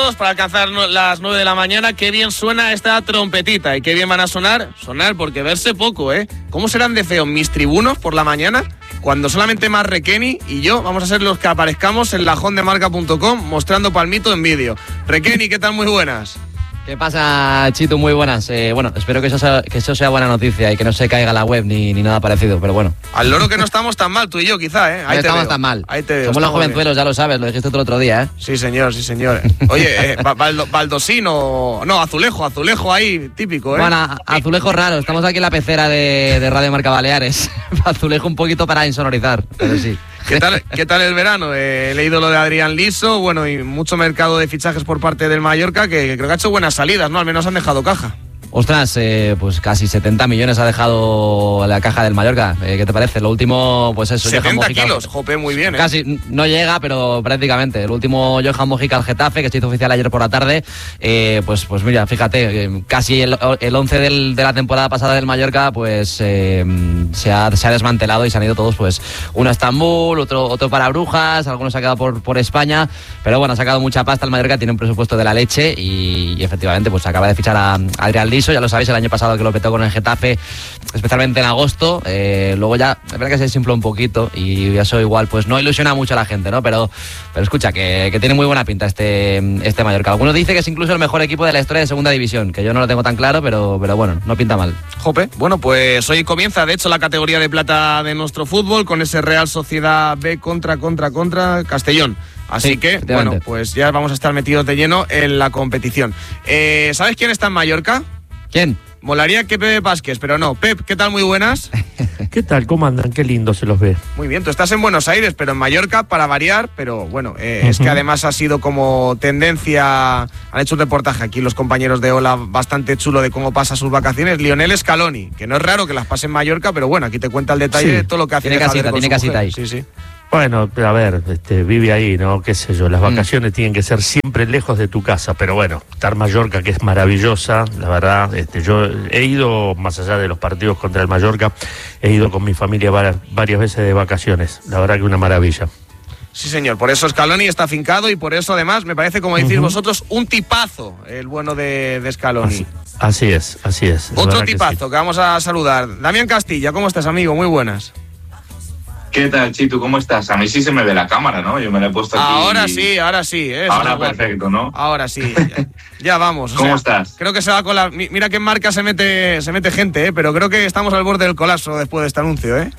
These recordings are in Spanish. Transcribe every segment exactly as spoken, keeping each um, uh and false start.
minutos para alcanzar las nueve de la mañana. Qué bien suena esta trompetita y qué bien van a sonar. Sonar porque verse poco, ¿eh? ¿Cómo serán de feos mis tribunos por la mañana? Cuando solamente más Requeni y yo vamos a ser los que aparezcamos en lajondemarca punto com mostrando palmito en vídeo. Requeni, ¿qué tal? Muy buenas. ¿Qué pasa, Chitu? Muy buenas. Eh, bueno, espero que eso, sea, que eso sea buena noticia y que no se caiga la web ni, ni nada parecido, pero bueno. Al loro que no estamos tan mal, tú y yo quizá, ¿eh? Ahí no te estamos veo. tan mal. Ahí te veo. Somos los jovenzuelos, bien. Ya lo sabes, lo dijiste tú el otro día, ¿eh? Sí, señor, sí, señor. Oye, eh, baldo, baldosino, no, azulejo, azulejo ahí, típico, ¿eh? Bueno, azulejo raro, estamos aquí en la pecera de, de Radio Marca Baleares. Azulejo un poquito para insonorizar, pero sí. ¿Qué tal, ¿Qué tal el verano? Eh, he leído lo de Adrián Liso, bueno, y mucho mercado de fichajes por parte del Mallorca, que, que creo que ha hecho buenas salidas, ¿no? Al menos han dejado caja. Ostras, eh, pues casi setenta millones ha dejado la caja del Mallorca. Eh, ¿Qué te parece? Lo último, pues eso. setenta kilos, jope, muy bien, ¿eh? Casi, no llega, pero prácticamente. El último Johan Mojica al Getafe, que se hizo oficial ayer por la tarde, eh, pues, pues mira, fíjate, eh, casi el, el once del, de la temporada pasada del Mallorca, pues eh, se, ha, se ha desmantelado y se han ido todos, pues uno a Estambul, otro, otro para Brujas, algunos se ha quedado por, por España, pero bueno, ha sacado mucha pasta el Mallorca, tiene un presupuesto de la leche y, y efectivamente, pues acaba de fichar a, a Adrián Liso. Ya lo sabéis, el año pasado que lo petó con el Getafe, especialmente en agosto. Eh, luego ya, es verdad que se desinfló un poquito y eso igual pues no ilusiona mucho a la gente, ¿no? Pero, pero escucha, que, que tiene muy buena pinta este, este Mallorca. Algunos dicen que es incluso el mejor equipo de la historia de Segunda División, que yo no lo tengo tan claro, pero, pero bueno, no pinta mal. Jope, bueno, pues hoy comienza, de hecho, la categoría de plata de nuestro fútbol con ese Real Sociedad B contra, contra, contra Castellón. Así sí, que, bueno, pues ya vamos a estar metidos de lleno en la competición. Eh, ¿Sabes quién está en Mallorca? ¿Quién? Molaría que Pepe Vázquez, pero no. Pep, ¿qué tal? Muy buenas. ¿Qué tal? ¿Cómo andan? Qué lindo se los ve. Muy bien, tú estás en Buenos Aires, pero en Mallorca para variar, pero bueno, eh, uh-huh. Es que además ha sido como tendencia, han hecho un reportaje aquí los compañeros de Ola bastante chulo de cómo pasa sus vacaciones, Lionel Scaloni, que no es raro que las pase en Mallorca, pero bueno, aquí te cuenta el detalle sí. de todo lo que hace. Tiene casita, tiene casita ahí. Sí, sí. Bueno, a ver, este, vive ahí, ¿no? Qué sé yo, las vacaciones mm. tienen que ser siempre lejos de tu casa, pero bueno, estar Mallorca, que es maravillosa, la verdad, este, yo he ido, más allá de los partidos contra el Mallorca, he ido con mi familia varias, varias veces de vacaciones, la verdad que una maravilla. Sí, señor, por eso Scaloni está afincado y por eso además me parece, como decís uh-huh. vosotros, un tipazo el bueno de, de Scaloni. Así, así es, así es. Otro tipazo que, sí. que vamos a saludar. Damián Castilla, ¿cómo estás, amigo? Muy buenas. ¿Qué tal, Chitu? ¿Cómo estás? A mí sí se me ve la cámara, ¿no? Yo me la he puesto aquí. Ahora sí, ahora sí. ¿eh? Ahora perfecto, ¿no? Ahora sí. Ya, ya vamos. ¿Cómo sea, estás? Creo que se va con la... Mira que en marca se mete, se mete gente, ¿eh? Pero creo que estamos al borde del colapso después de este anuncio, ¿eh?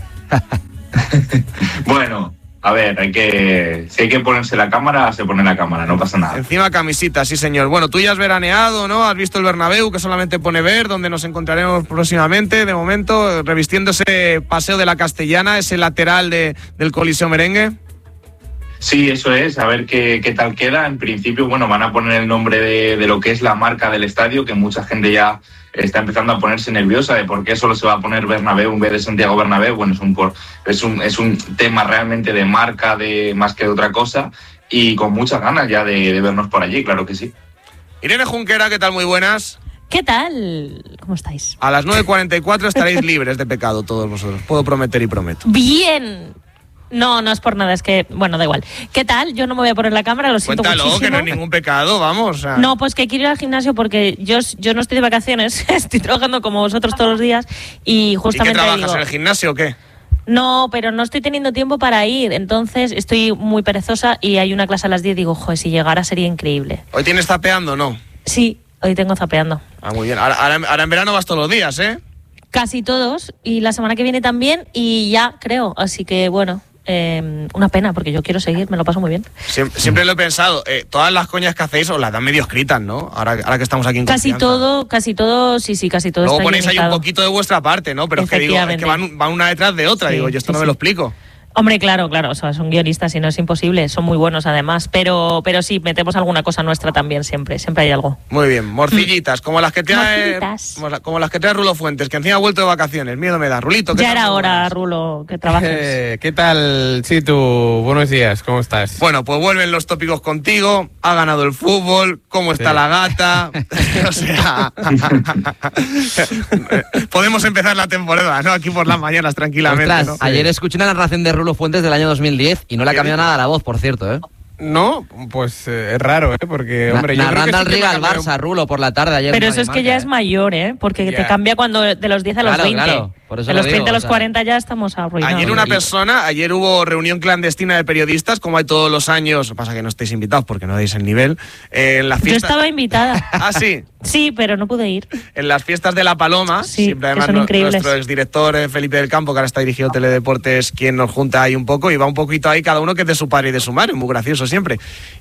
Bueno... A ver, hay que si hay que ponerse la cámara, se pone la cámara, no pasa nada. Encima camisita, sí señor. Bueno, tú ya has veraneado, ¿no? Has visto el Bernabéu, que solamente pone ver, donde nos encontraremos próximamente, de momento, revistiendo ese paseo de la Castellana, ese lateral de, del Coliseo Merengue. Sí, eso es, a ver qué, qué tal queda. En principio, bueno, van a poner el nombre de, de lo que es la marca del estadio, que mucha gente ya está empezando a ponerse nerviosa de por qué solo se va a poner Bernabéu en vez de Santiago Bernabéu. Bueno, es un, por, es un, es un tema realmente de marca, de más que de otra cosa, y con muchas ganas ya de, de vernos por allí, claro que sí. Irene Junquera, ¿qué tal? Muy buenas. ¿Qué tal? ¿Cómo estáis? A las nueve cuarenta y cuatro estaréis libres de pecado todos vosotros. Puedo prometer y prometo. Bien. No, no es por nada, es que, bueno, da igual. ¿Qué tal? Yo no me voy a poner la cámara, lo siento Cuéntalo, muchísimo. Que no es ningún pecado, vamos. O sea. No, pues que quiero ir al gimnasio porque yo, yo no estoy de vacaciones, estoy trabajando como vosotros todos los días y justamente ¿Y qué trabajas, digo, en el gimnasio o qué? No, pero no estoy teniendo tiempo para ir, entonces estoy muy perezosa y hay una clase a las diez y digo, joder, si llegara sería increíble. ¿Hoy tienes zapeando o no? Sí, hoy tengo zapeando. Ah, muy bien. Ahora, ahora, ahora en verano vas todos los días, ¿eh? Casi todos, y la semana que viene también, y ya creo, así que bueno... Eh, una pena, porque yo quiero seguir, me lo paso muy bien. Siempre, siempre lo he pensado, eh, todas las coñas que hacéis os las dan medio escritas, ¿no? Ahora, ahora que estamos aquí en Casi confianza. todo, casi todo, sí, sí, casi todo. Luego está ponéis ahí limitado. un poquito de vuestra parte, ¿no? Pero es que digo, es que van, van una detrás de otra, sí, digo, yo esto sí, no me sí. lo explico. Hombre, claro, claro, o sea, son guionistas y no es imposible, son muy buenos además, pero pero sí, metemos alguna cosa nuestra también siempre, siempre hay algo. Muy bien, morcillitas, como las que trae Morcillitas. como las que trae Rulo Fuentes, que encima ha vuelto de vacaciones, miedo me da. Rulito, ¿qué ya tal? era hora, Rulo, que trabajes. Eh, ¿Qué tal, Chitu? Buenos días, ¿cómo estás? Bueno, pues vuelven los tópicos contigo, ha ganado el fútbol, cómo está sí. la gata, o sea, podemos empezar la temporada, ¿no? Aquí por las mañanas tranquilamente. Ostras, ¿no? Ayer escuché una narración de Rulo Fuentes del año dos mil diez y no le ha cambiado nada la voz, por cierto, ¿eh? No, pues eh, es raro, ¿eh? Porque, hombre, Na yo creo que narrando sí al que me Riga al cambiaron- Barça, Rulo, por la tarde ayer. Pero en eso es que Radio ya Marca, es ¿eh? mayor, ¿eh? Porque Ya. te cambia cuando de los diez a los Claro, veinte. claro, por eso de lo los digo, treinta a los o sea. cuarenta ya estamos arruinados. Ayer una persona, ayer hubo reunión clandestina de periodistas, como hay todos los años, pasa que no estáis invitados porque no dais el nivel, eh, en la Yo fiesta... estaba invitada. Ah, sí, Sí, pero no pude ir. en las fiestas de La Paloma, Sí, siempre que además son no- increíbles. nuestro exdirector eh, Felipe del Campo, que ahora está dirigido Teledeportes, quien nos junta ahí un poco, y va un poquito ahí cada uno que es de su padre y de su madre, muy gracioso siempre.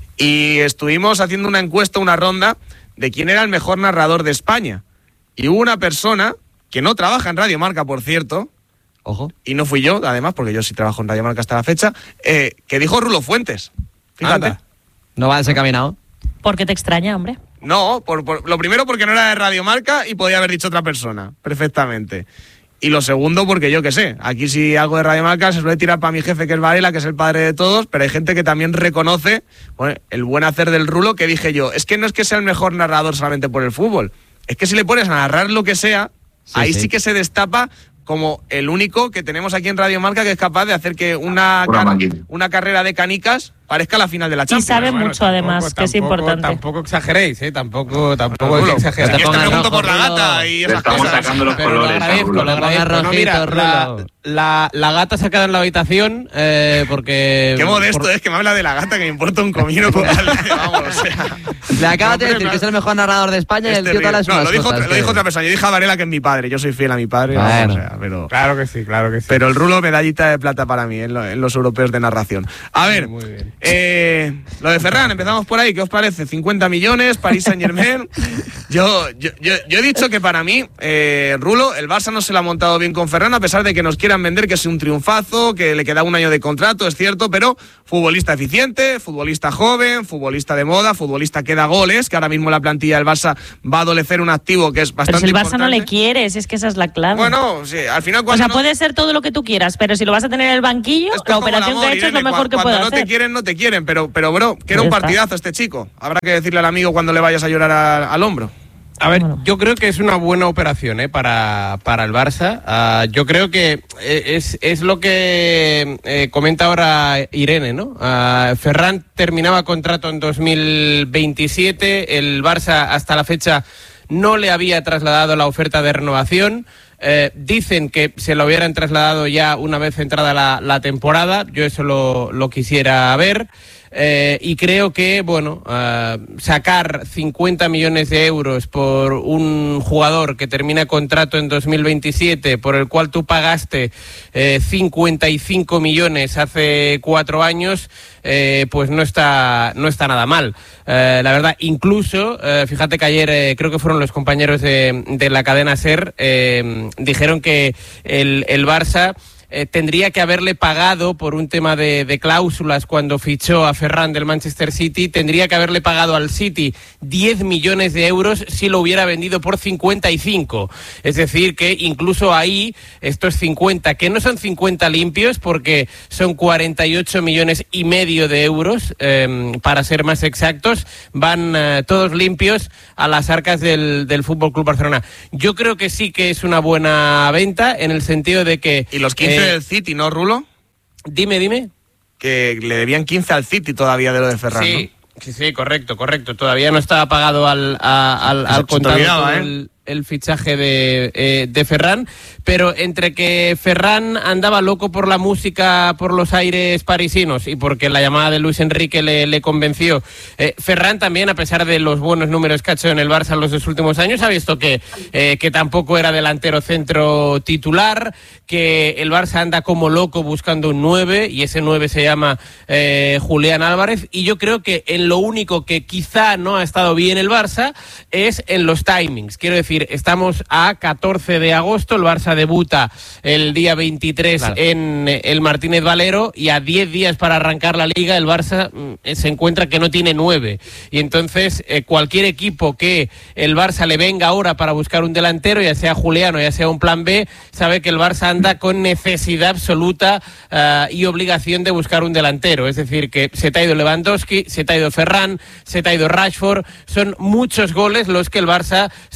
Y estuvimos haciendo una encuesta, una ronda, de quién era el mejor narrador de España. Y hubo una persona, que no trabaja en Radio Marca, por cierto, Ojo. y no fui yo, además, porque yo sí trabajo en Radio Marca hasta la fecha, eh, que dijo Rulo Fuentes. Fíjate. Anda. No va desencaminado. Porque te extraña, hombre. No, por, por- lo primero porque no era de Radio Marca y podía haber dicho otra persona, perfectamente. Y lo segundo porque yo qué sé, aquí si algo de Radio Marca se suele tirar para mi jefe que es Varela, que es el padre de todos, pero hay gente que también reconoce bueno, el buen hacer del Rulo, que dije yo, es que no es que sea el mejor narrador solamente por el fútbol, es que si le pones a narrar lo que sea, Sí, ahí sí. sí. que se destapa como el único que tenemos aquí en Radio Marca que es capaz de hacer que una, Una car- máquina. una carrera de canicas parezca la final de la Y Champions. sabe Bueno, mucho, además, que es tampoco- importante. Tampoco exageréis, ¿eh? Tampoco, tampoco Rulo, hay que exagerar. si quieres te pongas pregunto rojo, por la Rulo. gata y Le esas estamos cosas. sacando los Pero lo colores. a agradezco, Rulo. lo agradezco. Ponga No, mira, rojito, la, Rulo. la, la gata se ha quedado en la habitación eh, porque... Qué modesto por- es que me habla de la gata, que me importa un comino con tal- Vamos, o sea. Le acabas de Hombre, decir no. que es el mejor narrador de España y Es el tío terrible. tal es No, unas lo dijo, cosas lo que- dijo otra persona. Yo dije a Varela que es mi padre. Yo soy fiel a mi padre. vamos, Bueno. o sea, pero, Claro que sí, claro que sí. pero el Rulo, medallita de plata para mí en, lo- en los europeos de narración. A ver, Muy bien. eh, lo de Ferran, empezamos por ahí. ¿Qué os parece? cincuenta millones, Paris Saint Germain. Yo, yo, yo, yo he dicho que para mí, eh, Rulo, el Barça no se lo ha montado bien con Ferran, a pesar de que nos quieran vender que es un triunfazo, que le queda un año de contrato, es cierto, pero futbolista eficiente, futbolista joven, futbolista de moda, futbolista que da goles, que ahora mismo la plantilla del Barça va a adolecer un activo que es Pero bastante si el Barça no importante. le quiere, si es que esa es la clave. Bueno, sí, al final o cuando sea, no- puede ser todo lo que tú quieras, pero si lo vas a tener en el banquillo, esto es la como el operación amor, que ha hecho es lo Irene, mejor cua- que puede Cuando no hacer. te quieren, no te quieren, pero, pero bro, que era Ya un está. partidazo este chico. Habrá que decirle al amigo cuando le vayas a llorar a- al hombro. A ver, Bueno. yo creo que es una buena operación ¿eh? para, para el Barça. Ah, yo creo que eh, es, es lo que eh, comenta ahora Irene, ¿no? Ah, Ferran terminaba contrato en dos mil veintisiete, el Barça hasta la fecha no le había trasladado la oferta de renovación. Eh, dicen que se lo hubieran trasladado ya una vez entrada la, la temporada, yo eso lo, lo quisiera ver. Eh, y creo que, bueno, uh, sacar cincuenta millones de euros por un jugador que termina contrato en dos mil veintisiete, por el cual tú pagaste eh, cincuenta y cinco millones hace cuatro años, eh, pues no está, no está nada mal. Eh, la verdad, incluso, eh, fíjate que ayer eh, creo que fueron los compañeros de, de la cadena SER, eh, dijeron que el, el Barça Eh, tendría que haberle pagado por un tema de, de cláusulas cuando fichó a Ferran del Manchester City, tendría que haberle pagado al City diez millones de euros si lo hubiera vendido por cincuenta y cinco. Es decir, que incluso ahí estos cincuenta, que no son cincuenta limpios porque son cuarenta y ocho millones y medio de euros, eh, para ser más exactos, van eh, todos limpios a las arcas del, del Fútbol Club Barcelona. Yo creo que sí que es una buena venta en el sentido de que... Y los quince eh, del City, ¿no, Rulo? Dime, dime. Que le debían quince al City todavía de lo de Ferran, Sí, ¿no? sí, sí, correcto, correcto. Todavía no estaba pagado al, a- al, Se- al se te contado olvidaba, todo ¿eh? el, el fichaje de, eh, de Ferran, pero entre que Ferran andaba loco por la música, por los aires parisinos y porque la llamada de Luis Enrique le, le convenció, eh, Ferran también, a pesar de los buenos números que ha hecho en el Barça en los dos últimos años, ha visto que, eh, que tampoco era delantero centro titular, que el Barça anda como loco buscando un nueve y ese nueve se llama eh, Julián Álvarez, y yo creo que en lo único que quizá no ha estado bien el Barça es en los timings. Quiero decir, estamos a catorce de agosto, el Barça debuta el día veintitrés Claro. en eh, el Martínez Valero y a diez días para arrancar la Liga el Barça mm, se encuentra que no tiene nueve, y entonces eh, cualquier equipo que el Barça le venga ahora para buscar un delantero, ya sea Julián o ya sea un plan B, sabe que el Barça anda con necesidad absoluta uh, y obligación de buscar un delantero. Es decir, que se te ha ido Lewandowski, se te ha ido Ferran, se te ha ido Rashford, son muchos goles los que el Barça se les ha ido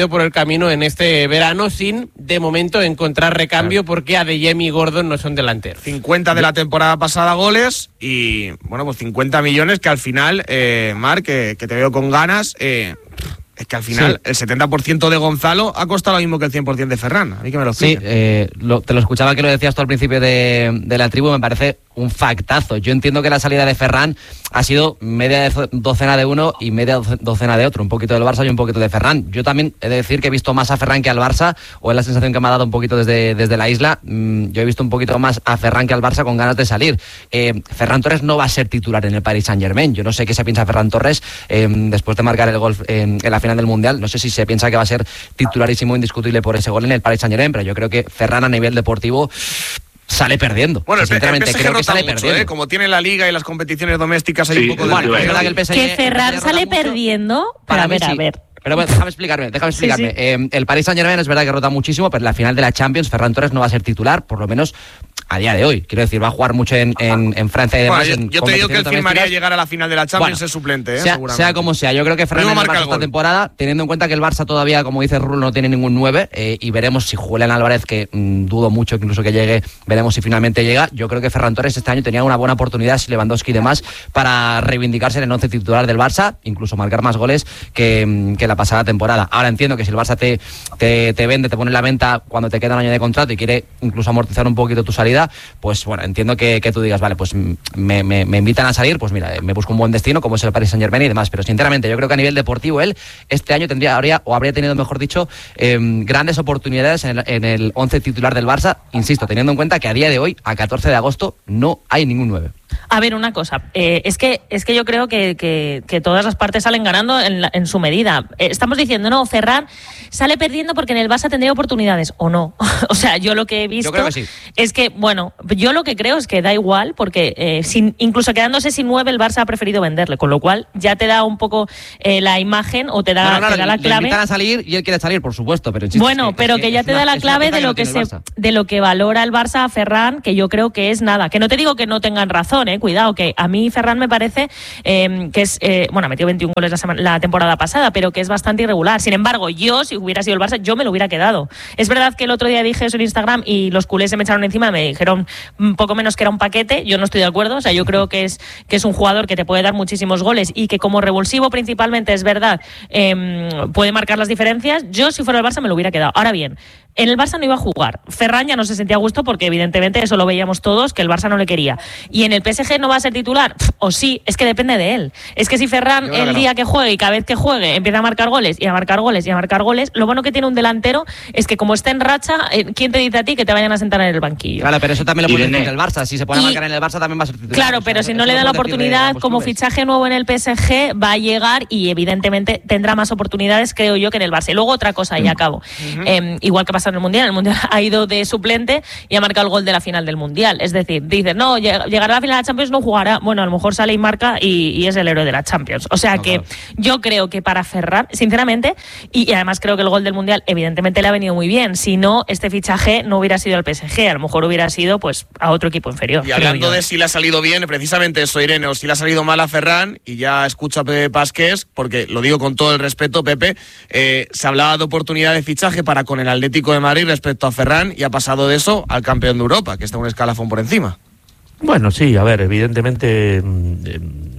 tenido por el camino en este verano sin, de momento, encontrar recambio porque Adeyemi y Gordon no son delanteros. cincuenta de la temporada pasada goles y, bueno, pues cincuenta millones que al final, eh, Marc, que, que te veo con ganas, eh, es que al final sí. El setenta por ciento de Gonzalo ha costado lo mismo que el cien por ciento de Ferran. A mí que me lo explique. Sí, eh, lo, te lo escuchaba que lo decías tú al principio de, de la tribu, me parece un factazo. Yo entiendo que la salida de Ferran ha sido media docena de uno y media docena de otro, un poquito del Barça y un poquito de Ferran. Yo también he de decir que he visto más a Ferran que al Barça, o es la sensación que me ha dado un poquito desde, desde la isla. Mm, yo he visto un poquito más a Ferran que al Barça con ganas de salir. Eh, Ferran Torres no va a ser titular en el Paris Saint-Germain. Yo no sé qué se piensa Ferran Torres eh, después de marcar el gol en, en la final del Mundial. No sé si se piensa que va a ser titularísimo indiscutible por ese gol en el Paris Saint-Germain, pero yo creo que Ferran a nivel deportivo sale perdiendo. Bueno, o sea, sinceramente el P S G creo que sale mucho, perdiendo. ¿eh? Como tiene la Liga y las competiciones domésticas hay Sí, un poco de... Bueno, es verdad que el P S G... Que Ferran sale perdiendo, para ver, a ver. Pero bueno, déjame explicarme, déjame explicarme. Sí, sí. Eh, el Paris Saint-Germain es verdad que rota muchísimo, pero en la final de la Champions Ferran Torres no va a ser titular, por lo menos a día de hoy. Quiero decir, va a jugar mucho en, en, en Francia y demás. Bueno, yo, yo te digo que él firmaría llegar a la final de la Champions bueno, es suplente, ¿eh? Sea, sea como sea, yo creo que Ferran marca esta temporada, teniendo en cuenta que el Barça todavía, como dice Rulo, no tiene ningún nueve, eh, y veremos si Julián Álvarez, que mmm, dudo mucho que incluso que llegue, veremos si finalmente llega. Yo creo que Ferran Torres este año tenía una buena oportunidad, si Lewandowski y demás, para reivindicarse en el once titular del Barça, incluso marcar más goles que, que la pasada temporada. Ahora entiendo que si el Barça te, te, te vende, te pone en la venta cuando te queda un año de contrato y quiere incluso amortizar un poquito tu salida, pues bueno, entiendo que, que tú digas, vale, pues me, me, me invitan a salir, pues mira, me busco un buen destino como es el Paris Saint-Germain y demás, pero sinceramente yo creo que a nivel deportivo él este año tendría, habría, o habría tenido, mejor dicho, eh, grandes oportunidades en el, en el once titular del Barça, insisto, teniendo en cuenta que a día de hoy, a catorce de agosto, no hay ningún nueve. A ver, una cosa, eh, es que es que yo creo que, que, que todas las partes salen ganando en, la, en su medida. Eh, estamos diciendo, no, Ferran sale perdiendo porque en el Barça tendría oportunidades, o no. O sea, yo lo que he visto yo creo que sí. Es que, bueno, yo lo que creo es que da igual, porque eh, sin, incluso quedándose sin nueve, el Barça ha preferido venderle, con lo cual ya te da un poco eh, la imagen o te da, no, no, no, te da la le, clave. Le invitan a salir y él quiere salir, por supuesto, pero insisto, bueno, es que, pero es que, que ya te da una, la clave de lo que, que se, de lo que valora el Barça a Ferran, que yo creo que es nada. Que no te digo que no tengan razón, eh, cuidado, que a mí Ferran me parece eh, que es, eh, bueno, ha metido veintiún goles la, semana, la temporada pasada, pero que es bastante irregular. Sin embargo, yo, si hubiera sido el Barça, yo me lo hubiera quedado. Es verdad que el otro día dije eso en Instagram y los culés se me echaron encima, me dijeron un poco menos que era un paquete. Yo no estoy de acuerdo, o sea, yo creo que es, que es un jugador que te puede dar muchísimos goles y que como revulsivo principalmente, es verdad, eh, puede marcar las diferencias. Yo, si fuera el Barça, me lo hubiera quedado. Ahora bien, en el Barça no iba a jugar. Ferran ya no se sentía a gusto porque evidentemente eso lo veíamos todos, que el Barça no le quería. Y en el P S G no va a ser titular, Pff, o sí, es que depende de él. Es que si Ferran el día que juegue y cada vez que juegue empieza a marcar goles y a marcar goles y a marcar goles, lo bueno que tiene un delantero es que como está en racha, ¿quién te dice a ti que te vayan a sentar en el banquillo? Claro, pero eso también lo puede decir el Barça. Si se pone a marcar en el Barça también va a ser titular. Claro, pero o sea, si no le da la oportunidad, como clubes. Fichaje nuevo en el P S G, va a llegar y evidentemente tendrá más oportunidades, creo yo, que en el Barça. Y luego otra cosa, y acabo. Uh-huh. Eh, igual que pasa en el Mundial, el Mundial ha ido de suplente y ha marcado el gol de la final del Mundial. Es decir, dices, no, llegará a la final de la Champions, no jugará. Bueno, a lo mejor sale y marca y, y es el héroe de la Champions. O sea no, que claro. Yo creo que para Ferran, sinceramente, y, y además creo que el gol del Mundial evidentemente le ha venido muy bien. Si no, este fichaje no hubiera sido al P S G, a lo mejor hubiera sido pues a otro equipo inferior. Y hablando de si le ha salido bien, precisamente eso, Irene, o si le ha salido mal a Ferran, y ya escucho a Pepe Pasqués, porque lo digo con todo el respeto, Pepe, eh, se hablaba de oportunidad de fichaje para con el Atlético de Madrid respecto a Ferran, y ha pasado de eso al campeón de Europa, que está un escalafón por encima. Bueno, sí, a ver, evidentemente, eh,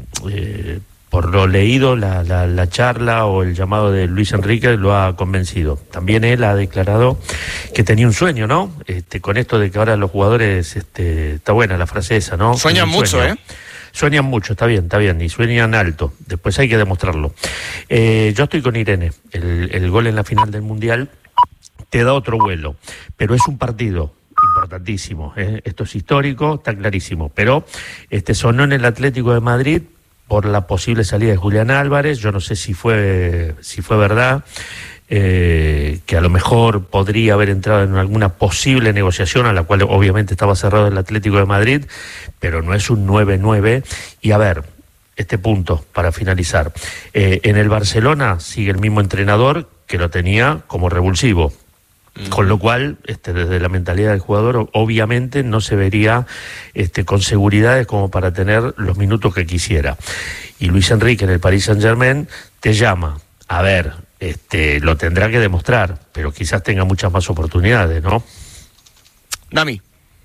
eh, por lo leído, la, la, la charla o el llamado de Luis Enrique lo ha convencido. También él ha declarado que tenía un sueño, ¿no? Este, con esto de que ahora los jugadores, este, está buena la frase esa, ¿no? Sueñan mucho, sueño. ¿eh? Sueñan mucho, está bien, está bien, y sueñan alto. Después hay que demostrarlo. Eh, yo estoy con Irene. El, el gol en la final del Mundial te da otro vuelo, pero es un partido importantísimo, ¿eh? Esto es histórico, está clarísimo, pero este sonó en el Atlético de Madrid por la posible salida de Julián Álvarez. Yo no sé si fue si fue verdad, eh, que a lo mejor podría haber entrado en alguna posible negociación, a la cual obviamente estaba cerrado el Atlético de Madrid, pero no es un nueve nueve. Y a ver, este punto para finalizar, eh, en el Barcelona sigue el mismo entrenador que lo tenía como revulsivo. Con lo cual, este, desde la mentalidad del jugador, obviamente no se vería este, con seguridades como para tener los minutos que quisiera. Y Luis Enrique en el Paris Saint-Germain te llama, a ver, este, lo tendrá que demostrar, pero quizás tenga muchas más oportunidades, ¿no? Dami.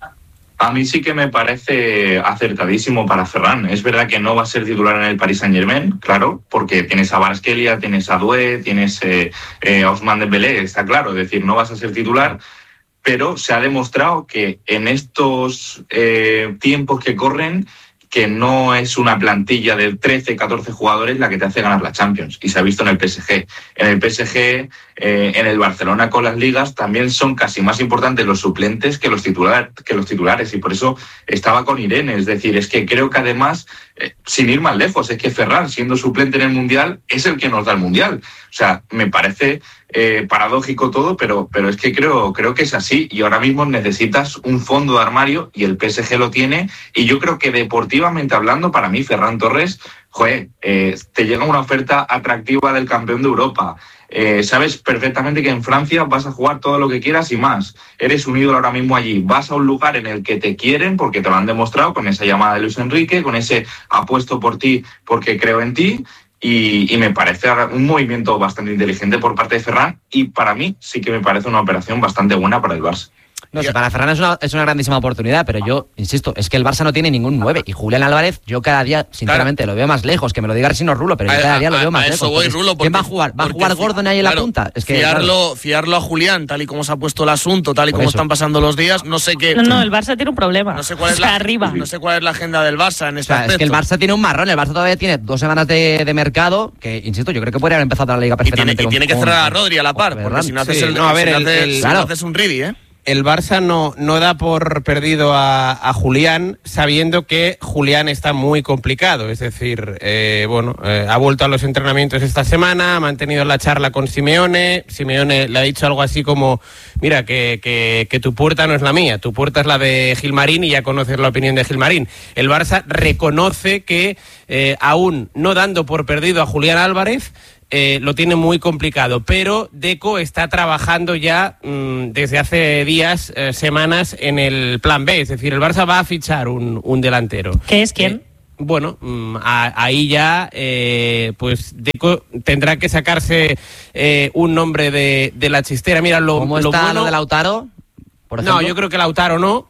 A mí sí que me parece acertadísimo para Ferran. Es verdad que no va a ser titular en el Paris Saint-Germain, claro, porque tienes a Kvaratskhelia, tienes a Doué, tienes eh, eh, a Ousmane Dembélé, está claro, es decir, no vas a ser titular, pero se ha demostrado que en estos eh, tiempos que corren, que no es una plantilla de trece, catorce jugadores la que te hace ganar la Champions. Y se ha visto en el P S G. En el P S G, eh, en el Barcelona con las ligas, también son casi más importantes los suplentes que los, titular, que los titulares. Y por eso estaba con Irene. Es decir, es que creo que además, eh, sin ir más lejos, es que Ferran, siendo suplente en el Mundial, es el que nos da el Mundial. O sea, me parece eh, paradójico todo, pero, pero es que creo, creo que es así. Y ahora mismo necesitas un fondo de armario y el P S G lo tiene. Y yo creo que deportivamente hablando, para mí, Ferran Torres, joder, eh, te llega una oferta atractiva del campeón de Europa. Eh, sabes perfectamente que en Francia vas a jugar todo lo que quieras y más. Eres un ídolo ahora mismo allí. Vas a un lugar en el que te quieren porque te lo han demostrado con esa llamada de Luis Enrique, con ese apuesto por ti porque creo en ti. Y, y me parece un movimiento bastante inteligente por parte de Ferran y para mí sí que me parece una operación bastante buena para el Barça. No sé, para Ferran es una, es una grandísima oportunidad, pero yo, insisto, es que el Barça no tiene ningún nueve. Y Julián Álvarez, yo cada día, sinceramente, claro, lo veo más lejos. Que me lo diga Arsino Rulo, pero yo cada día lo veo más a lejos. Eso voy, Rulo, porque, ¿quién va a jugar? ¿Va a jugar Gordon ahí en claro, la punta? Es que, fiarlo, claro. fiarlo a Julián, tal y como se ha puesto el asunto, tal y Por como eso. están pasando los días, no sé qué... No, no, el Barça tiene un problema. No sé cuál es, o sea, la, arriba. No sé cuál es la agenda del Barça en este o sea, aspecto. es que el Barça tiene un marrón. El Barça todavía tiene dos semanas de, de mercado, que, insisto, yo creo que podría haber empezado la Liga perfectamente. Y tiene, y tiene que cerrar a Rodri a la par, porque si no haces, sí, el, no, a ver, si el, no haces, el, si claro. no haces un Ridi, ¿eh? El Barça no, no da por perdido a, a Julián, sabiendo que Julián está muy complicado. Es decir, eh, bueno, eh, ha vuelto a los entrenamientos esta semana, ha mantenido la charla con Simeone. Simeone le ha dicho algo así como, mira, que, que, que tu puerta no es la mía, tu puerta es la de Gilmarín y ya conoces la opinión de Gilmarín. El Barça reconoce que, eh, aún no dando por perdido a Julián Álvarez, Eh, lo tiene muy complicado, pero Deco está trabajando ya mmm, desde hace días, eh, semanas, en el plan B, es decir, el Barça va a fichar un, un delantero. ¿Qué es quién? Eh, bueno, mmm, a, ahí ya, eh, pues Deco tendrá que sacarse eh, un nombre de, de la chistera. Mira, lo, ¿Cómo lo está bueno, lo de Lautaro? Por ejemplo. No, yo creo que Lautaro no.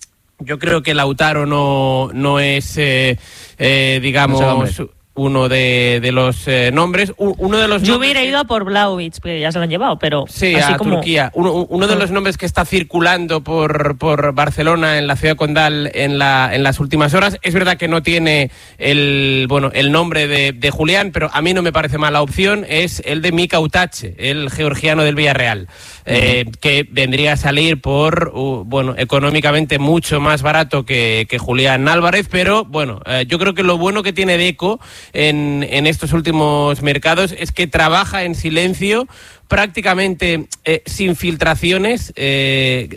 Yo creo que Lautaro no, no es, eh, eh, digamos... uno de, de los eh, nombres, uno de los yo nombres hubiera que... ido a por Vlahovic, porque ya se lo han llevado, pero sí, así a como... Turquía. Uno, uno de los nombres que está circulando por, por Barcelona, en la ciudad condal, en, la, en las últimas horas. Es verdad que no tiene el, bueno, el nombre de, de Julián, pero a mí no me parece mala opción. Es el de Mika Utache, el georgiano del Villarreal, eh, que vendría a salir por, uh, bueno, económicamente mucho más barato que, que Julián Álvarez, pero bueno, eh, yo creo que lo bueno que tiene Deco En, en estos últimos mercados es que trabaja en silencio, prácticamente eh, sin filtraciones, eh,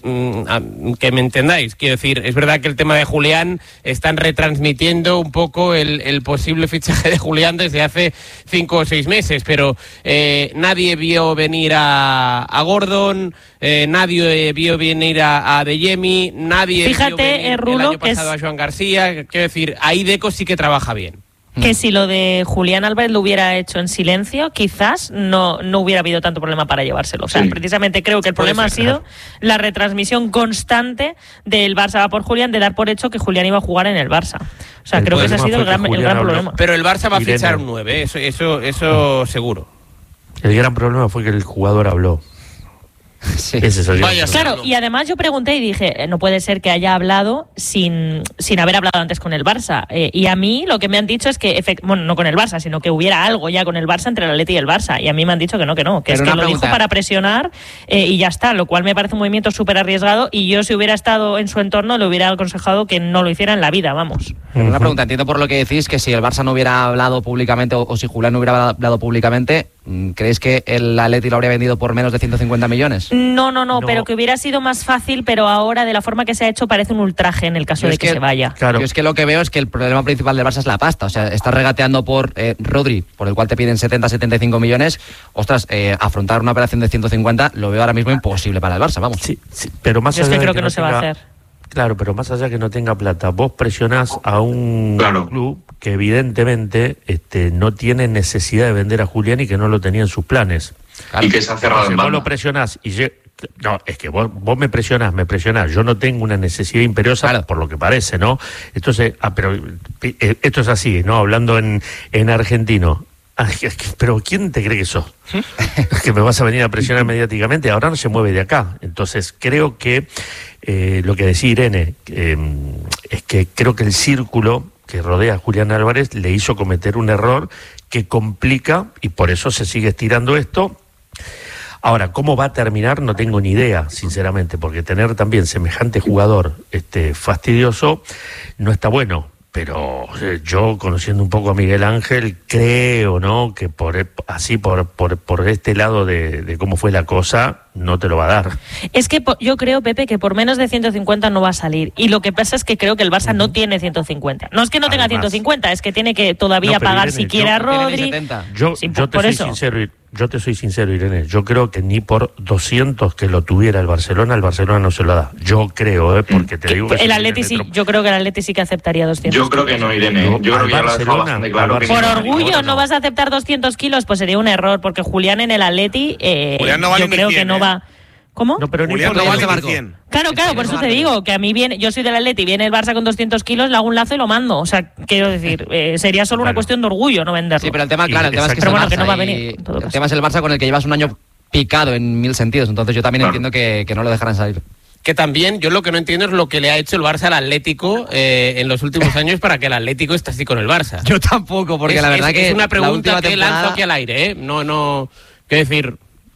que me entendáis. Quiero decir, es verdad que el tema de Julián están retransmitiendo un poco el, el posible fichaje de Julián desde hace cinco o seis meses, pero eh, nadie vio venir a, a Gordon, eh, nadie vio venir a, a Adeyemi, nadie Fíjate, vio venir eh, Rulo, el año que pasado es... a Joan García. Quiero decir, ahí Deco sí que trabaja bien. Que si lo de Julián Álvarez lo hubiera hecho en silencio, quizás no, no hubiera habido tanto problema para llevárselo. O sea, sí. precisamente creo que el problema ser, ha sido claro. la retransmisión constante del Barça va por Julián, de dar por hecho que Julián iba a jugar en el Barça. O sea, el creo que ese ha sido el gran, el gran problema. Pero el Barça va a fichar un nueve, eso, eso, eso seguro. El gran problema fue que el jugador habló. Sí. Ese es el Vaya, claro, y además yo pregunté y dije, eh, no puede ser que haya hablado sin, sin haber hablado antes con el Barça. Eh, y a mí lo que me han dicho es que, efect- bueno, no con el Barça, sino que hubiera algo ya con el Barça entre el Atleti y el Barça. Y a mí me han dicho que no, que no, que Pero es que lo pregunta. dijo para presionar eh, y ya está, lo cual me parece un movimiento súper arriesgado y yo si hubiera estado en su entorno le hubiera aconsejado que no lo hiciera en la vida, vamos. Pero una pregunta, entiendo por lo que decís que si el Barça no hubiera hablado públicamente o, o si Julián no hubiera hablado públicamente, ¿creéis que el Atleti lo habría vendido por menos de ciento cincuenta millones? No, no, no, no, pero que hubiera sido más fácil, pero ahora de la forma que se ha hecho parece un ultraje en el caso de que, que se vaya. Claro. Yo es que lo que veo es que el problema principal del Barça es la pasta, o sea, estás regateando por eh, Rodri, por el cual te piden setenta, setenta y cinco millones, ostras, eh, afrontar una operación de ciento cincuenta lo veo ahora mismo imposible para el Barça, vamos. Sí, sí, pero más Yo allá es que creo de que, que no, no se tenga, va a hacer. Claro, pero más allá que no tenga plata, vos presionás a un claro. club que evidentemente este, no tiene necesidad de vender a Julián y que no lo tenía en sus planes. Claro. Y que se ha cerrado Entonces, en vos banda. lo presionás y yo, no, es que vos, vos me presionás, me presionás, yo no tengo una necesidad imperiosa, claro, por lo que parece, ¿no? Entonces, ah, pero eh, esto es así, ¿no? Hablando en, en argentino. Ay, es que, pero ¿quién te cree que sos? ¿Es que me vas a venir a presionar mediáticamente? Ahora no se mueve de acá. Entonces, creo que eh, lo que decía Irene, eh, es que creo que el círculo que rodea a Julián Álvarez le hizo cometer un error que complica, y por eso se sigue estirando esto. Ahora, ¿cómo va a terminar? No tengo ni idea, sinceramente, porque tener también semejante jugador este, fastidioso no está bueno. Pero eh, yo, conociendo un poco a Miguel Ángel, creo, ¿no?, que por así por por, por este lado de, de cómo fue la cosa, no te lo va a dar. Es que yo creo, Pepe, que por menos de ciento cincuenta no va a salir. Y lo que pasa es que creo que el Barça uh-huh. no tiene ciento cincuenta. No es que no Además, tenga ciento cincuenta, es que tiene que todavía no, pagar Irene, siquiera a Rodri. Yo, sí, yo te por soy eso. sincero, yo te soy sincero, Irene. Yo creo que ni por doscientos que lo tuviera el Barcelona, el Barcelona no se lo da. Yo creo, ¿eh? Porque te digo que el Atleti sí, yo creo que el Atleti sí que aceptaría doscientos. Yo creo que no, Irene. Yo, yo creo que ya lo ha dejado bastante claro. Que por no, orgullo no, no vas a aceptar doscientos kilos, pues sería un error, porque Julián en el Atleti, eh, Julián no vale yo creo cien, que no ¿eh? va. ¿Cómo? No, pero Julián no vale cien. Claro, claro, por eso te digo que a mí viene, yo soy del Atleti, viene el Barça con doscientos kilos, le hago un lazo y lo mando. O sea, quiero decir, eh, sería solo una bueno. cuestión de orgullo no venderlo. Sí, pero el tema, claro, el tema es que, pero es el bueno, Barça que no va a y venir. En todo el caso. tema es el Barça con el que llevas un año picado en mil sentidos. Entonces yo también Claro. entiendo que, que no lo dejarán salir. Que también, yo lo que no entiendo es lo que le ha hecho el Barça al Atlético eh, en los últimos años para que el Atlético esté así con el Barça. Yo tampoco, porque es, la verdad es, que es una la pregunta última que temporada... lanzo aquí al aire, ¿eh? No, no, quiero decir...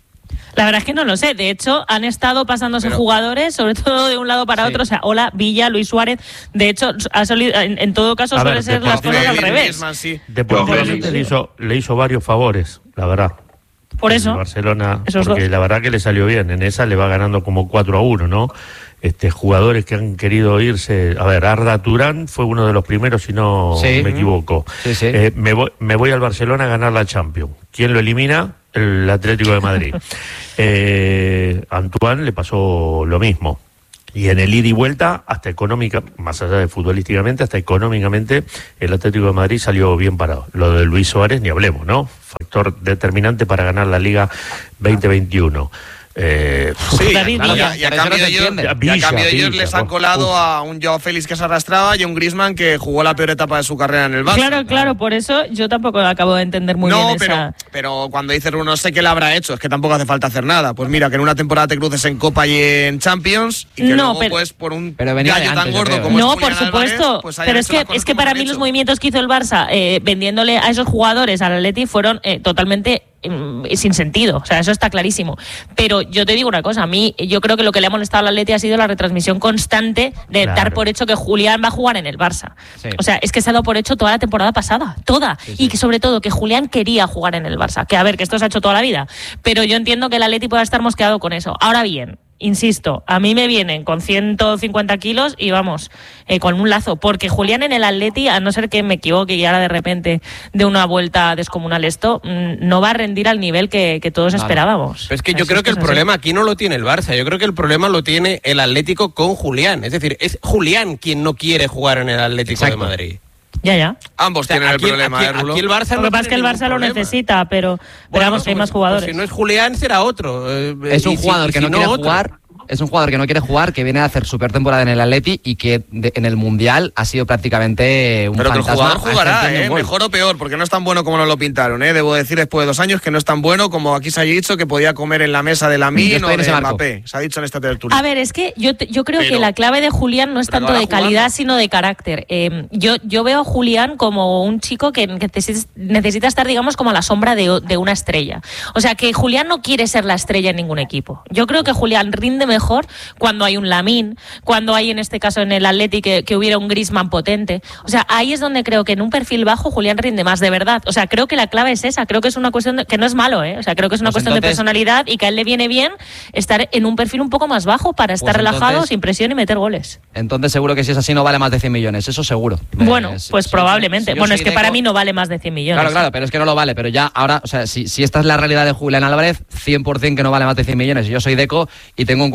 La verdad es que no lo sé. De hecho, han estado pasándose Pero- jugadores, sobre todo de un lado para Sí. otro. O sea, Ola, Villa, Luis Suárez. De hecho, ha solido, en, en todo caso, A suele ver, ser las deportivo- cosas al Griezmann, revés. Griezmann, sí. Deportivamente Sí. le hizo, le hizo varios favores, la verdad. Por El eso. Barcelona, Esos porque dos. la verdad que le salió bien. En esa le va ganando como cuatro a uno, ¿no? Este, jugadores que han querido irse. A ver, Arda Turán fue uno de los primeros, si no Sí. me equivoco. Sí, sí. Eh, me, voy, me voy al Barcelona a ganar la Champions. ¿Quién lo elimina? El Atlético de Madrid. eh, Antoine le pasó lo mismo. Y en el ida y vuelta, hasta económica, más allá de futbolísticamente, hasta económicamente, el Atlético de Madrid salió bien parado. Lo de Luis Suárez, ni hablemos, ¿no? Factor determinante para ganar la Liga veinte veintiuno. Eh, Sí, David claro, Villa. y a, y a Pero eso no cambio se de ellos, entiende. y a Villa, cambio de ellos Villa, les han uf. colado a un Joao Félix que se arrastraba y a un Griezmann que jugó la peor etapa de su carrera en el Barça. Claro, claro, por eso yo tampoco acabo de entender muy no, bien pero, esa... pero cuando dices uno, no sé qué le habrá hecho, es que tampoco hace falta hacer nada. Pues mira, que en una temporada te cruces en Copa y en Champions y que No, luego, pero- pues, por un Pero venía de gallo antes, tan yo gordo creo, como No, es por Julián Álvarez, supuesto, pues hayan pero es hecho las que cosas es que como para han mí los hecho. movimientos que hizo el Barça eh, vendiéndole a esos jugadores al Atleti fueron eh, totalmente mm, sin sentido, o sea, eso está clarísimo. Pero yo te digo una cosa, a mí yo creo que lo que le ha molestado al Atleti ha sido la retransmisión constante de Claro. dar por hecho que Julián va a jugar en el Barça. Sí. O sea, es que se ha dado por hecho toda la temporada pasada, toda, Sí, sí. y que sobre todo que Julián quería jugar en el Barça, que a ver, que esto se ha hecho toda la vida, pero yo entiendo que el Atleti pueda estar mosqueado con eso. Ahora bien, insisto, a mí me vienen con ciento cincuenta kilos y vamos, eh, con un lazo, porque Julián en el Atleti, a no ser que me equivoque y ahora de repente de una vuelta descomunal esto, mm, no va a rendir al nivel que, que todos Vale. esperábamos. Pero es que O sea, yo si creo esto que el es así. problema aquí no lo tiene el Barça, yo creo que el problema lo tiene el Atlético con Julián. Es decir, es Julián quien no quiere jugar en el Atlético Exacto. de Madrid. Ya, ya. Ambos O sea, tienen aquí, el problema, aquí- ¿eh, Rulo? aquí el Barça Lo no que pasa es que tiene el Barça ningún lo problema. necesita, pero Bueno, veamos que hay pues- más jugadores. pues si no es Julián, será otro. eh, Es un y si- jugador y que si no quiere otro. jugar. Es un jugador que no quiere jugar, que viene a hacer super temporada en el Atleti y que de- en el Mundial ha sido prácticamente un Pero que el fantasma. jugador a jugará, excepción de un ¿eh? gol. Mejor o peor, porque no es tan bueno como nos lo pintaron, ¿eh? Debo decir, después de dos años, que no es tan bueno como aquí se ha dicho que podía comer en la mesa de Yo Lamine estoy o en de ese barco. Mbappé. Se ha dicho en esta tertulia. A ver, es que yo, te- yo creo Pero- que la clave de Julián no es pero tanto no de va jugando. calidad, sino de carácter. Eh, yo, yo veo a Julián como un chico que necesita, necesita estar, digamos, como a la sombra de, de una estrella. O sea, que Julián no quiere ser la estrella en ningún equipo. Yo creo que Julián rinde mejor cuando hay un Lamine, cuando hay, en este caso, en el Atleti, que, que hubiera un Griezmann potente. O sea, ahí es donde creo que en un perfil bajo Julián rinde más, de verdad. O sea, creo que la clave es esa. Creo que es una cuestión de, que no es malo, ¿eh? O sea, creo que es una Pues cuestión de entonces- personalidad y que a él le viene bien estar en un perfil un poco más bajo para estar Pues relajado, entonces- sin presión y meter goles. Entonces seguro que si es así no vale más de cien millones, eso seguro. Bueno, Eh, pues si- probablemente. si yo Bueno, es soy que para Deco- mí no vale más de cien millones. Claro, claro, pero es que no lo vale. Pero ya ahora, o sea, si, si esta es la realidad de Julián Álvarez, cien por ciento que no vale más de cien millones. Y yo soy Deco y tengo en cuenta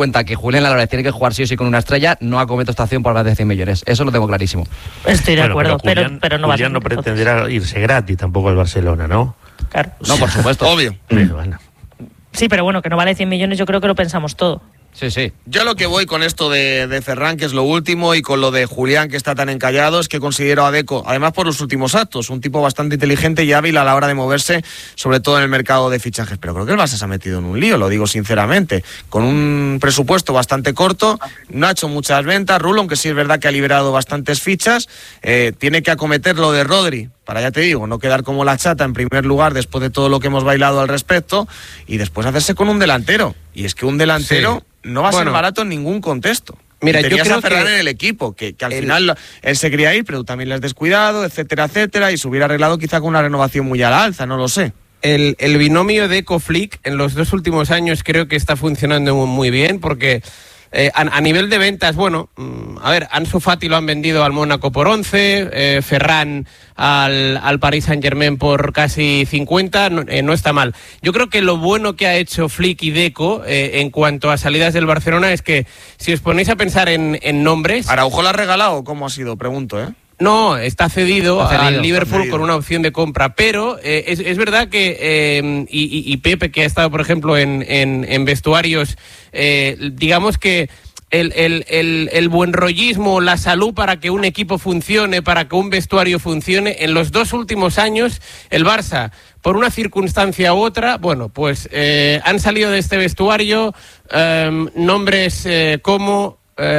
cuenta que Julián Álvarez tiene que jugar sí o sí con una estrella, no acometo esta acción por más de cien millones. Eso lo tengo clarísimo. Estoy de Bueno, acuerdo, pero, Julián, pero, pero no va a Julián ser no pretenderá irse gratis tampoco al Barcelona, ¿no? Claro. No, por supuesto. Obvio. Pero, bueno. Sí, pero bueno, que no vale cien millones, yo creo que lo pensamos todo. Sí, sí. Yo lo que voy con esto de, de Ferran, que es lo último, y con lo de Julián, que está tan encallado, es que considero a Deco, además por los últimos actos, un tipo bastante inteligente y hábil a la hora de moverse, sobre todo en el mercado de fichajes. Pero creo que el Barça se ha metido en un lío, lo digo sinceramente. Con un presupuesto bastante corto, no ha hecho muchas ventas. Rulo, aunque sí es verdad que ha liberado bastantes fichas, eh, tiene que acometer lo de Rodri, para, ya te digo, no quedar como la chata en primer lugar después de todo lo que hemos bailado al respecto, y después hacerse con un delantero. Y es que un delantero... Sí. No va a bueno, ser barato en ningún contexto. Mira, tenías yo creo a Ferran que en el equipo, que, que al el... final él se quería ir, pero tú también le has descuidado, etcétera, etcétera, y se hubiera arreglado quizá con una renovación muy a la alza, no lo sé. El, el binomio Deco-Flick en los dos últimos años creo que está funcionando muy bien, porque eh, a, a nivel de ventas, bueno, a ver, Ansu Fati lo han vendido al Mónaco por once, eh, Ferran al, al Paris Saint-Germain por casi cincuenta, no, eh, no está mal. Yo creo que lo bueno que ha hecho Flick y Deco eh, en cuanto a salidas del Barcelona es que, si os ponéis a pensar en, en nombres... ¿Araujo lo ha regalado? ¿Cómo ha sido? Pregunto, ¿eh? No, está cedido, está cedido al Liverpool cedido. con una opción de compra, pero eh, es, es verdad que, eh, y, y, y Pepe, que ha estado, por ejemplo, en, en, en vestuarios, eh, digamos que el, el, el, el buen rollismo, la salud para que un equipo funcione, para que un vestuario funcione, en los dos últimos años el Barça, por una circunstancia u otra, bueno, pues eh, han salido de este vestuario eh, nombres eh, como...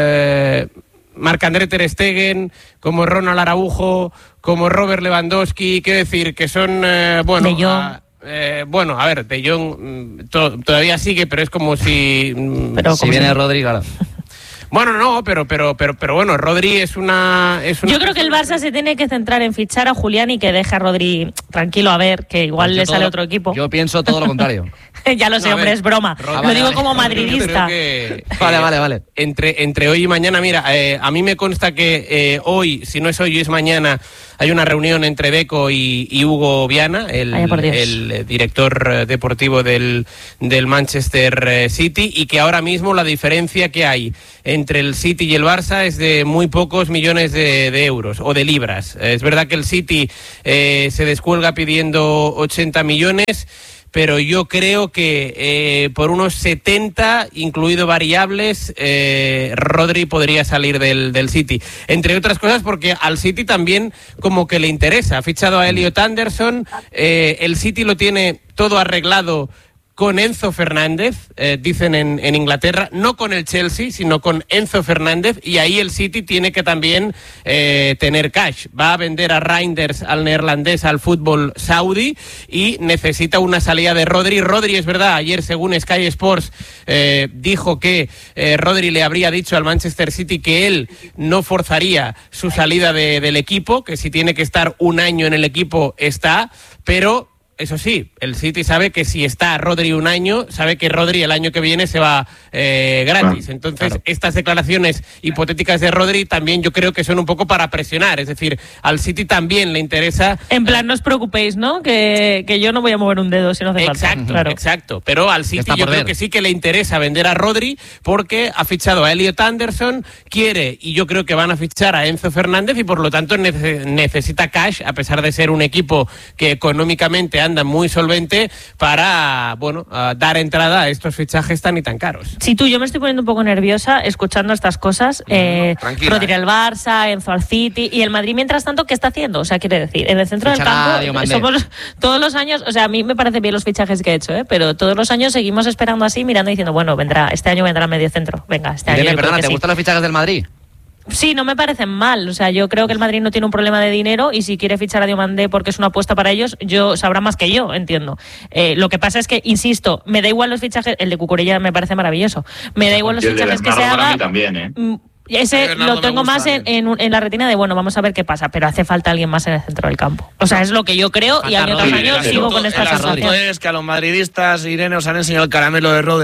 Eh, Marc-André Ter Stegen, como Ronald Araujo, como Robert Lewandowski, quiero decir que son, eh, bueno... De Jong. A, eh, bueno, a ver, De Jong mm, to, todavía sigue, pero es como si... Mm, Pero Si viene Rodri, claro. Bueno, no, pero pero pero pero bueno, Rodri es una, es una Yo creo que el Barça se tiene que centrar en fichar a Julián y que deje a Rodri tranquilo, a ver, que igual Pues le yo sale todo- otro equipo. Yo pienso todo lo contrario. Ya lo sé, No, a hombre, ver, es broma. Rodri- Lo vale, digo vale. como Yo creo madridista. que, Vale, eh, vale, vale. Entre, entre hoy y mañana, mira, eh, a mí me consta que eh, hoy, si no es hoy, es mañana, hay una reunión entre Deco y, y Hugo Viana, el, Vaya por Dios. el eh, director eh, deportivo del, del Manchester eh, City, y que ahora mismo la diferencia que hay entre el City y el Barça es de muy pocos millones de, de euros o de libras. Eh, es verdad que el City eh, se descuelga pidiendo ochenta millones, pero yo creo que eh, por unos setenta, incluido variables, eh, Rodri podría salir del, del City. Entre otras cosas porque al City también como que le interesa. Ha fichado a Elliot Anderson, eh, el City lo tiene todo arreglado con Enzo Fernández, eh, dicen en, en Inglaterra, no con el Chelsea, sino con Enzo Fernández, y ahí el City tiene que también eh, tener cash. Va a vender a Reinders, al neerlandés, al fútbol saudí, y necesita una salida de Rodri. Rodri, es verdad, ayer según Sky Sports eh, dijo que eh, Rodri le habría dicho al Manchester City que él no forzaría su salida de, del equipo, que si tiene que estar un año en el equipo está, pero... Eso sí, el City sabe que si está Rodri un año, sabe que Rodri el año que viene se va eh, gratis. Entonces, claro, estas declaraciones hipotéticas de Rodri también yo creo que son un poco para presionar. Es decir, al City también le interesa... En plan, no os preocupéis, ¿no? Que, que yo no voy a mover un dedo si no hace falta. Exacto, Claro. exacto. Pero al City Está yo por creo ver. que sí que le interesa vender a Rodri porque ha fichado a Elliot Anderson, quiere, y yo creo que van a fichar a Enzo Fernández, y por lo tanto nece- necesita cash, a pesar de ser un equipo que económicamente anda muy solvente, para, bueno, uh, dar entrada a estos fichajes tan y tan caros. Si tú, yo me estoy poniendo un poco nerviosa escuchando estas cosas. Eh, tranquila, Rodri eh. al Barça, Enzo al City, y el Madrid, mientras tanto, ¿qué está haciendo? O sea, quiere decir, en el centro Fichará a del Diomandé. campo, somos todos los años, o sea, a mí me parecen bien los fichajes que he hecho, ¿eh? Pero todos los años seguimos esperando así, mirando y diciendo, bueno, vendrá, este año vendrá medio centro. Venga, este año. Irene, yo creo perdona, que ¿te sí. gustan los fichajes del Madrid? Sí, no me parecen mal. O sea, yo creo que el Madrid no tiene un problema de dinero, y si quiere fichar a Diomandé porque es una apuesta para ellos, yo sabrá más que yo, entiendo. Eh, lo que pasa es que, insisto, me da igual los fichajes. El de Cucurella me parece maravilloso. Me da igual los Y el de fichajes que se Bernardo para haga. mí también, ¿eh? Mm, El Ese de Bernardo lo tengo me gusta más en, también. en, un- en la retina de, bueno, vamos a ver qué pasa, pero hace falta alguien más en el centro del campo. O sea, es lo que yo creo, y Falta año tras Rodri, año claro. sigo con El esta asunto sensación. es que a los madridistas, Irene, os han enseñado el caramelo de Rodri,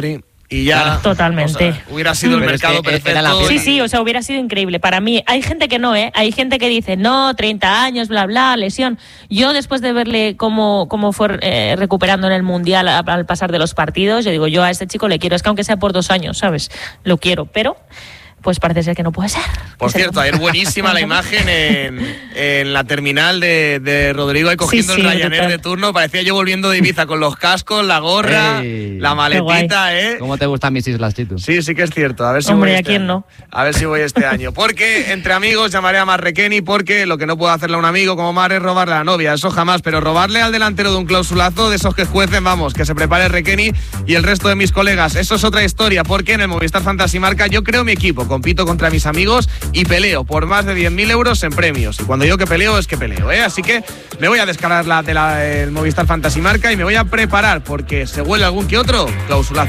y ya. Totalmente. O sea, hubiera sido el Pero mercado es que perfecto. era la Sí, fiesta. sí, o sea, hubiera sido increíble. Para mí, hay gente que no, ¿eh? Hay gente que dice, no, treinta años, bla, bla, lesión. Yo, después de verle cómo, cómo fue eh, recuperando en el Mundial a- al pasar de los partidos, yo digo, yo a este chico le quiero, es que aunque sea por dos años, ¿sabes? Lo quiero, pero pues parece ser que no puede ser. Por Que se cierto, le- ayer buenísima la imagen en, en la terminal de, de Rodrigo ahí cogiendo Sí, sí, el Ryanair brutal. de turno. Parecía yo volviendo de Ibiza con los cascos, la gorra, Ey, la maletita, ¿eh? ¿Cómo te gustan mis islas, Chitu? Sí, sí que es cierto. A ver si Hombre, voy ¿a este quién año. no? A ver si voy este año. Porque entre amigos llamaré a Marrequeni porque lo que no puedo hacerle a un amigo como Mar es robarle a la novia. Eso jamás. Pero robarle al delantero de un clausulazo de esos que juecen, vamos, que se prepare Requeni y el resto de mis colegas. Eso es otra historia porque en el Movistar Fantasy Marca yo creo mi equipo, compito contra mis amigos y peleo por más de diez mil euros en premios. Y cuando digo que peleo es que peleo, ¿eh? Así que me voy a descargar la de la, el Movistar Fantasy Marca y me voy a preparar porque se huele algún que otro clausulazo.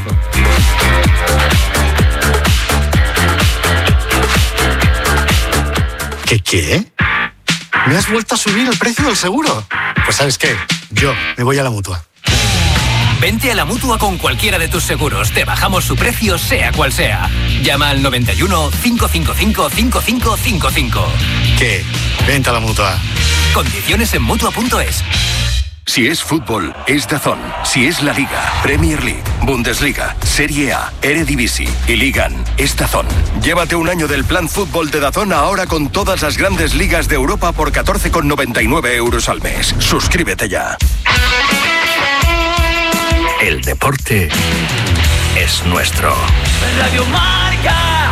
¿Qué qué? ¿Me has vuelto a subir el precio del seguro? Pues ¿sabes qué? Yo me voy a la Mutua. Vente a la Mutua con cualquiera de tus seguros. Te bajamos su precio, sea cual sea. Llama al noventa y uno, cinco cinco cinco, cinco cinco cinco cinco. ¿Qué? Vente a la Mutua. Condiciones en Mutua punto es. Si es fútbol, es DAZN. Si es la Liga, Premier League, Bundesliga, Serie A, Eredivisie y Ligan, es DAZN. Llévate un año del plan fútbol de DAZN ahora con todas las grandes ligas de Europa por catorce con noventa y nueve euros al mes. Suscríbete ya. El deporte es nuestro. Radio Marca.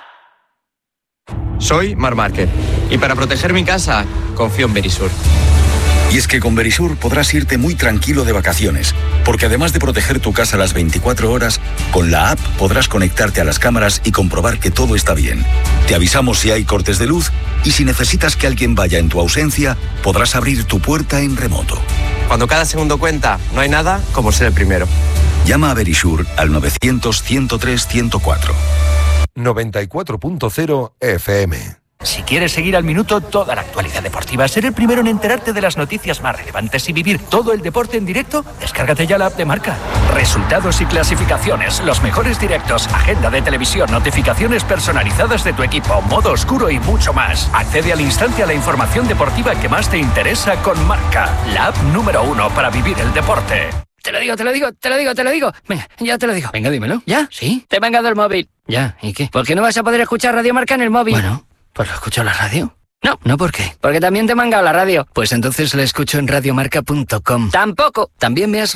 Soy Mar Márquez y para proteger mi casa confío en Verisur. Y es que con Verisur podrás irte muy tranquilo de vacaciones, porque además de proteger tu casa las veinticuatro horas, con la app podrás conectarte a las cámaras y comprobar que todo está bien. Te avisamos si hay cortes de luz y si necesitas que alguien vaya en tu ausencia, podrás abrir tu puerta en remoto. Cuando cada segundo cuenta, no hay nada como ser el primero. Llama a Verisur al novecientos, ciento tres, ciento cuatro. noventa y cuatro punto cero F M. Si quieres seguir al minuto toda la actualidad deportiva, ser el primero en enterarte de las noticias más relevantes y vivir todo el deporte en directo, descárgate ya la app de Marca. Resultados y clasificaciones, los mejores directos, agenda de televisión, notificaciones personalizadas de tu equipo, modo oscuro y mucho más. Accede al instante a la información deportiva que más te interesa con Marca, la app número uno para vivir el deporte. Te lo digo, te lo digo, te lo digo, te lo digo. Venga, ya te lo digo. Venga, dímelo. ¿Ya? ¿Sí? Te he mangado el móvil. Ya, ¿y qué? ¿Por qué no vas a poder escuchar Radio Marca en el móvil? Bueno, pues lo escucho en la radio. No. ¿No por qué? Porque también te he mangado la radio. Pues entonces la escucho en radiomarca punto com. Tampoco. También me has